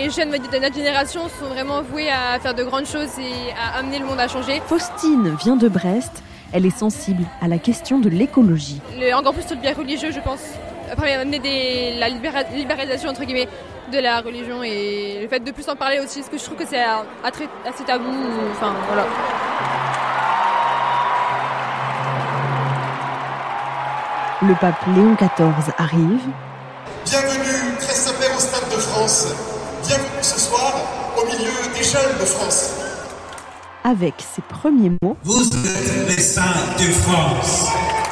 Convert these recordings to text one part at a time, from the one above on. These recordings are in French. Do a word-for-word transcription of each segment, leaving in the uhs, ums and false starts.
les jeunes de notre génération sont vraiment voués à faire de grandes choses et à amener le monde à changer. Faustine vient de Brest. Elle est sensible à la question de l'écologie. Le, encore plus sur le biais religieux, je pense. Après, amener des, la libéra, libéralisation, entre guillemets, de la religion et le fait de plus en parler aussi, parce que je trouve que c'est assez tabou. Enfin, voilà. Le pape Léon quatorze arrive. Bienvenue, très Saint-Père, au Stade de France. Bienvenue ce soir au milieu des jeunes de France. Avec ses premiers mots. Vous êtes les saints de France.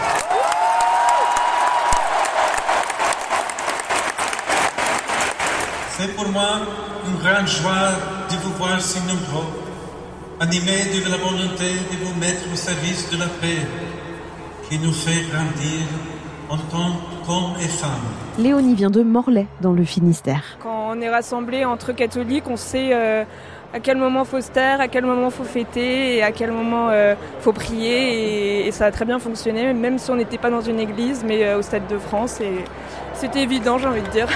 C'est pour moi une grande joie de vous voir si nombreux, animés de la volonté de vous mettre au service de la paix qui nous fait grandir en tant qu'hommes et femmes. Léonie vient de Morlaix, dans le Finistère. Quand on est rassemblés entre catholiques, on sait euh, à quel moment faut se taire, à quel moment faut fêter et à quel moment euh, faut prier. Et, et ça a très bien fonctionné, même si on n'était pas dans une église, mais euh, au Stade de France. Et c'était évident, j'ai envie de dire.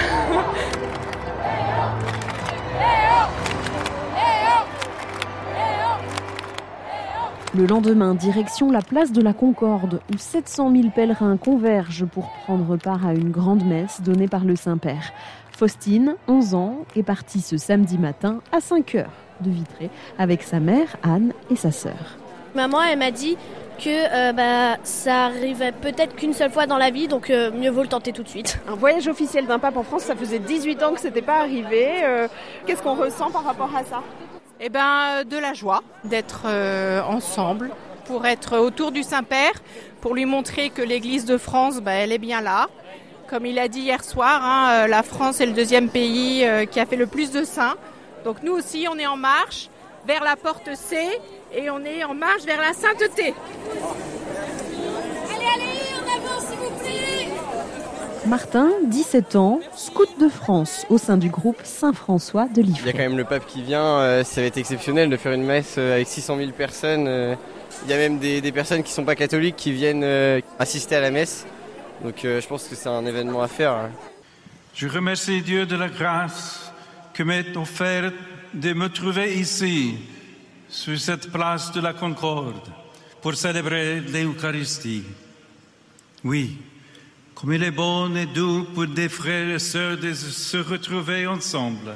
Le lendemain, direction la place de la Concorde, où sept cent mille pèlerins convergent pour prendre part à une grande messe donnée par le Saint-Père. Faustine, onze ans, est partie ce samedi matin à cinq heures de Vitré avec sa mère, Anne, et sa sœur. Maman, elle m'a dit que euh, bah, ça arrivait peut-être qu'une seule fois dans la vie, donc euh, mieux vaut le tenter tout de suite. Un voyage officiel d'un pape en France, ça faisait dix-huit ans que ce n'était pas arrivé. Euh, qu'est-ce qu'on ressent par rapport à ça ? Eh ben, de la joie d'être euh, ensemble, pour être autour du Saint-Père, pour lui montrer que l'Église de France, bah, elle est bien là. Comme il a dit hier soir, hein, la France est le deuxième pays euh, qui a fait le plus de saints. Donc nous aussi, on est en marche vers la porte C et on est en marche vers la sainteté. Allez, allez, en avant s'il vous plaît. Martin, dix-sept ans, scout de France au sein du groupe Saint-François de Liffré. Il y a quand même le pape qui vient, euh, ça va être exceptionnel de faire une messe euh, avec six cent mille personnes. Euh, il y a même des, des personnes qui ne sont pas catholiques qui viennent euh, assister à la messe. Donc euh, je pense que c'est un événement à faire. Hein. Je remercie Dieu de la grâce que m'est offerte de me trouver ici, sur cette place de la Concorde, pour célébrer l'Eucharistie. Oui. Comme il est bon et doux pour des frères et sœurs de se retrouver ensemble.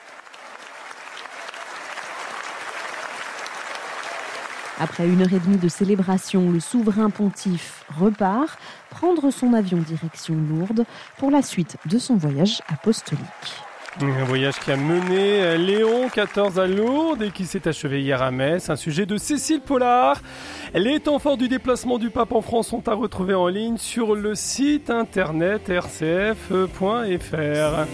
Après une heure et demie de célébration, le souverain pontife repart prendre son avion direction Lourdes pour la suite de son voyage apostolique. Un voyage qui a mené Léon quatorze à Lourdes et qui s'est achevé hier à Metz. Un sujet de Cécile Pollard. Les temps forts du déplacement du pape en France sont à retrouver en ligne sur le site internet r c f point f r.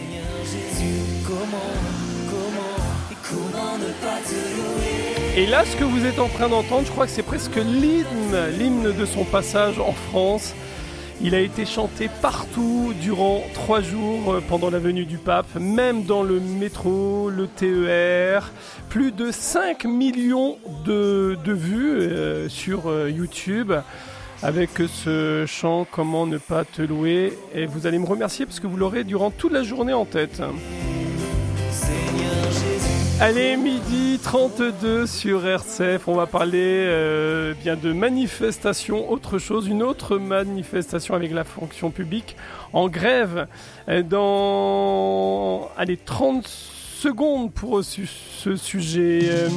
Et là, ce que vous êtes en train d'entendre, je crois que c'est presque l'hymne, l'hymne de son passage en France. Il a été chanté partout durant trois jours pendant la venue du pape, même dans le métro, le T E R. Plus de cinq millions de, de vues euh, sur euh, YouTube avec ce chant « Comment ne pas te louer ». Et vous allez me remercier parce que vous l'aurez durant toute la journée en tête. Allez, midi trente-deux sur R C F, on va parler euh, bien de manifestation, autre chose, une autre manifestation avec la fonction publique en grève dans allez, trente secondes pour ce, ce sujet. Euh,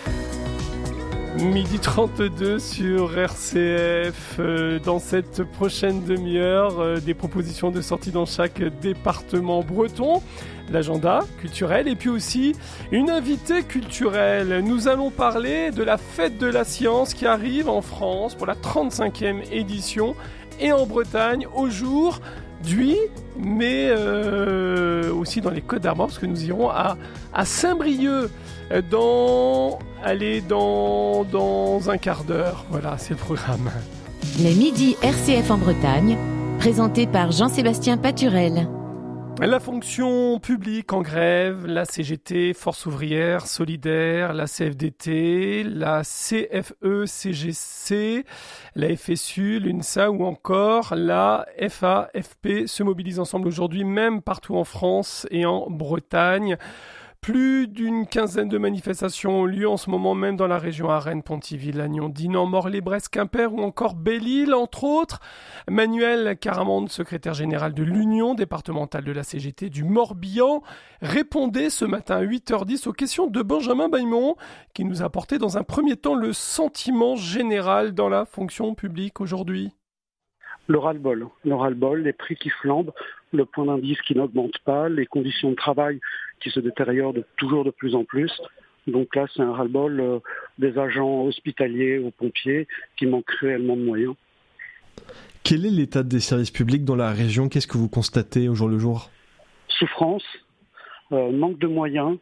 midi trente-deux sur R C F, euh, dans cette prochaine demi-heure, euh, des propositions de sortie dans chaque département breton. L'agenda culturel et puis aussi une invitée culturelle. Nous allons parler de la fête de la science qui arrive en France pour la trente-cinquième édition et en Bretagne au jour du huit, mais euh, aussi dans les Côtes d'Armor parce que nous irons à, à Saint-Brieuc dans, allez, dans, dans un quart d'heure. Voilà, c'est le programme. Les midis R C F en Bretagne, présenté par Jean-Sébastien Paturel. La fonction publique en grève, la C G T, Force ouvrière, Solidaire, la C F D T, la C F E C G C, la F S U, l'UNSA ou encore la F A F P se mobilisent ensemble aujourd'hui, même partout en France et en Bretagne. Plus d'une quinzaine de manifestations ont lieu en ce moment même dans la région à Rennes, Pontivy, Lannion, Dinan, Morlaix, Brest, Quimper ou encore Belle-Île, entre autres. Manuel Caramande, secrétaire général de l'Union départementale de la C G T du Morbihan, répondait ce matin à huit heures dix aux questions de Benjamin Bailmont, qui nous a apporté dans un premier temps le sentiment général dans la fonction publique aujourd'hui. Le ras-le-bol, le ras-le-bol, les prix qui flambent, le point d'indice qui n'augmente pas, les conditions de travail qui se détériorent de, toujours de plus en plus. Donc là, c'est un ras-le-bol euh, des agents hospitaliers aux pompiers qui manquent cruellement de moyens. Quel est l'état des services publics dans la région ? Qu'est-ce que vous constatez au jour le jour ? Souffrance, euh, manque de moyens,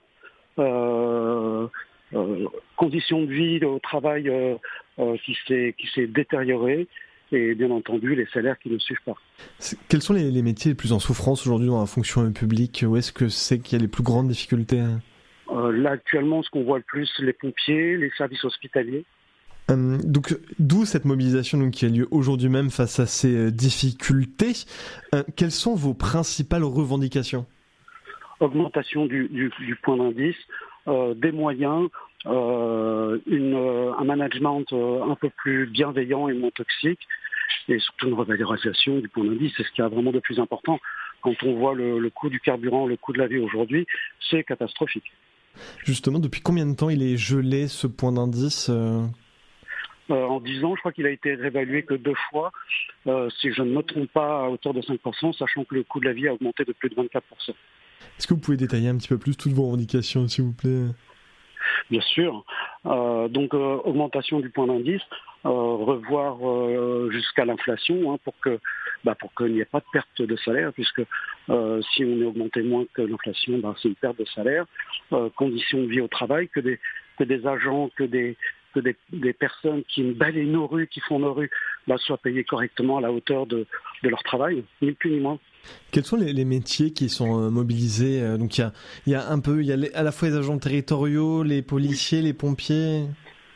euh, euh, conditions de vie au travail euh, euh, qui s'est, qui s'est détériorée. Et bien entendu, les salaires qui ne suivent pas. Quels sont les, les métiers les plus en souffrance aujourd'hui dans la fonction publique ? Où est-ce que c'est qu'il y a les plus grandes difficultés ? euh, Là, actuellement, ce qu'on voit le plus, les pompiers, les services hospitaliers. Hum, donc, d'où cette mobilisation donc, qui a lieu aujourd'hui même face à ces euh, difficultés. Euh, quelles sont vos principales revendications ? Augmentation du, du, du point d'indice, euh, des moyens, euh, une, euh, un management euh, un peu plus bienveillant et moins toxique, et surtout une revalorisation du point d'indice. C'est ce qui est vraiment de plus important. Quand on voit le, le coût du carburant, le coût de la vie aujourd'hui, c'est catastrophique. Justement, depuis combien de temps il est gelé ce point d'indice euh... Euh, en dix ans, je crois qu'il a été réévalué que deux fois, euh, si je ne me trompe pas, à hauteur de cinq pour cent, sachant que le coût de la vie a augmenté de plus de vingt-quatre pour cent. Est-ce que vous pouvez détailler un petit peu plus toutes vos revendications, s'il vous plaît ? Bien sûr. Euh, donc, euh, augmentation du point d'indice, euh, revoir euh, jusqu'à l'inflation hein, pour que, bah, pour qu'il n'y ait pas de perte de salaire, puisque euh, si on est augmenté moins que l'inflation, bah, c'est une perte de salaire. Euh, conditions de vie au travail, que des, que des agents, que des que des, des personnes qui balayent nos rues, qui font nos rues, bah, soient payées correctement à la hauteur de, de leur travail, ni plus ni moins. Quels sont les, les métiers qui sont euh, mobilisés ? Donc il y a, y a un peu, il y a les, à la fois les agents territoriaux, les policiers, les pompiers.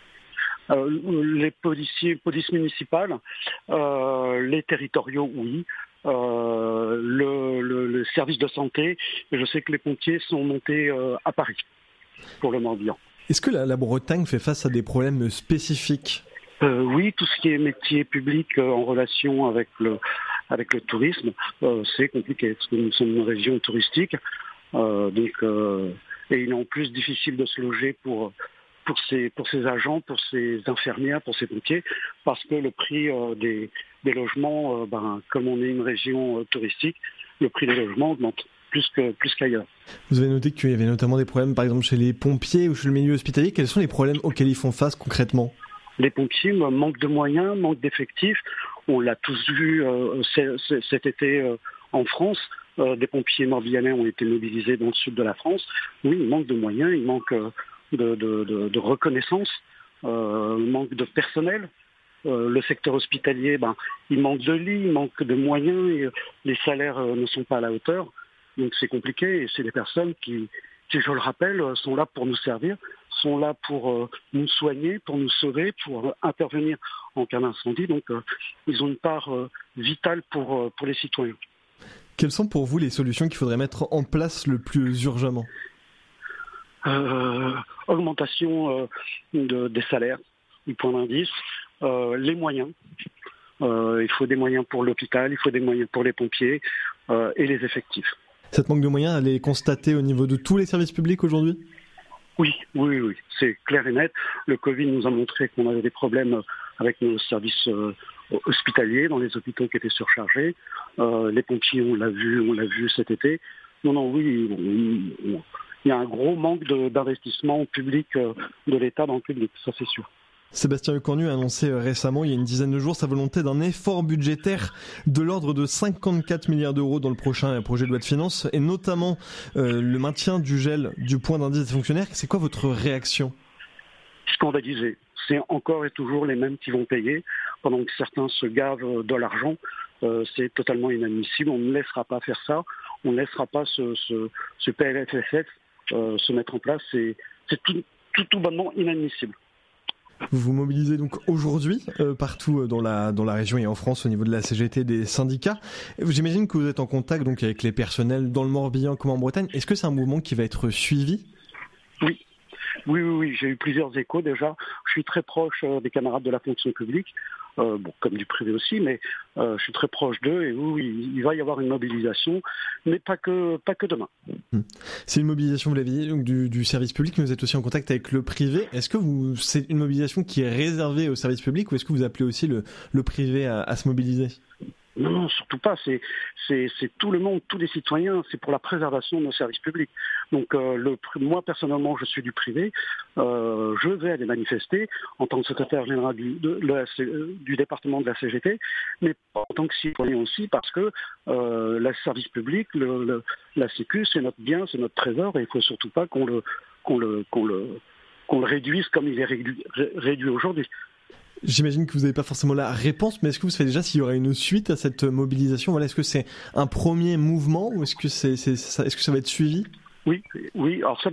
Euh, les policiers, polices municipales, euh, les territoriaux, oui. Euh, le, le, le service de santé. Je sais que les pompiers sont montés euh, à Paris pour le Morbihan. Est-ce que la, la Bretagne fait face à des problèmes spécifiques ? euh, Oui, tout ce qui est métier public euh, en relation avec le, avec le tourisme, euh, c'est compliqué, parce que nous sommes une région touristique. Euh, donc, euh, et il est en plus difficile de se loger pour, pour, ces, pour ces agents, pour ces infirmières, pour ces pompiers, parce que le prix euh, des, des logements, euh, ben, comme on est une région euh, touristique, le prix des logements augmente. Plus, que, plus qu'ailleurs. Vous avez noté qu'il y avait notamment des problèmes, par exemple, chez les pompiers ou chez le milieu hospitalier. Quels sont les problèmes auxquels ils font face concrètement ? Les pompiers, manque de moyens, manque d'effectifs. On l'a tous vu euh, cet été euh, en France. Euh, des pompiers morbihanais ont été mobilisés dans le sud de la France. Oui, il manque de moyens, il manque euh, de, de, de, de reconnaissance, euh, manque de personnel. Euh, le secteur hospitalier, ben, il manque de lits, il manque de moyens, et les salaires euh, ne sont pas à la hauteur. Donc c'est compliqué et c'est des personnes qui, qui, je le rappelle, sont là pour nous servir, sont là pour euh, nous soigner, pour nous sauver, pour euh, intervenir en cas d'incendie. Donc euh, ils ont une part euh, vitale pour, euh, pour les citoyens. Quelles sont pour vous les solutions qu'il faudrait mettre en place le plus urgemment ? euh, Augmentation euh, de, des salaires, du point d'indice, euh, les moyens. Euh, il faut des moyens pour l'hôpital, il faut des moyens pour les pompiers euh, et les effectifs. Cette manque de moyens, elle est constatée au niveau de tous les services publics aujourd'hui ? Oui, oui, oui, c'est clair et net. Le Covid nous a montré qu'on avait des problèmes avec nos services euh, hospitaliers, dans les hôpitaux qui étaient surchargés. Euh, les pompiers, on l'a vu, on l'a vu cet été. Non, non, oui, on, on, il y a un gros manque de, d'investissement public euh, de l'État dans le public, ça c'est sûr. Sébastien Lecornu a annoncé récemment, il y a une dizaine de jours, sa volonté d'un effort budgétaire de l'ordre de cinquante-quatre milliards d'euros dans le prochain projet de loi de finances, et notamment euh, le maintien du gel du point d'indice des fonctionnaires. C'est quoi votre réaction ? Scandalisé. C'est encore et toujours les mêmes qui vont payer, pendant que certains se gavent de l'argent. Euh, c'est totalement inadmissible. On ne laissera pas faire ça. On ne laissera pas ce, ce, ce P L F S F euh, se mettre en place. C'est, c'est tout, tout, tout bonnement inadmissible. Vous vous mobilisez donc aujourd'hui euh, partout dans la dans la région et en France au niveau de la C G T, des syndicats. J'imagine que vous êtes en contact donc avec les personnels dans le Morbihan comme en Bretagne. Est-ce que c'est un mouvement qui va être suivi ? Oui. Oui, oui, oui, j'ai eu plusieurs échos déjà. Je suis très proche euh, des camarades de la fonction publique, euh, bon, comme du privé aussi, mais euh, je suis très proche d'eux et oui, oui, il va y avoir une mobilisation, mais pas que, pas que demain. C'est une mobilisation, vous l'avez dit, donc du, du service public, mais vous êtes aussi en contact avec le privé. Est-ce que vous, c'est une mobilisation qui est réservée au service public ou est-ce que vous appelez aussi le, le privé à, à se mobiliser ? Non, non, surtout pas. C'est, c'est, c'est tout le monde, tous les citoyens. C'est pour la préservation de nos services publics. Donc, euh, le, moi personnellement, je suis du privé. Euh, je vais aller manifester en tant que secrétaire général du, de, la, du département de la C G T, mais en tant que citoyen aussi, parce que euh, le service public, le, le, la Sécu, c'est notre bien, c'est notre trésor, et il faut surtout pas qu'on le, qu'on le, qu'on le, qu'on le réduise comme il est réduit, réduit aujourd'hui. J'imagine que vous n'avez pas forcément la réponse, mais est-ce que vous savez déjà s'il y aura une suite à cette mobilisation ? Voilà, est-ce que c'est un premier mouvement ou est-ce que c'est, c'est, ça, est-ce que ça va être suivi ? Oui, oui. Alors ça